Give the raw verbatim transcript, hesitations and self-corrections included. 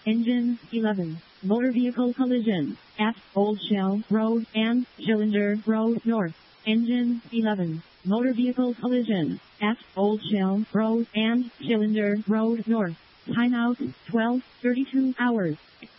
Engine eleven. Motor vehicle collision at Old Shell Road and Gillinder Road North. Engine eleven. Motor vehicle collision at Old Shell Road and Gillinder Road North. Time out twelve thirty-two hours.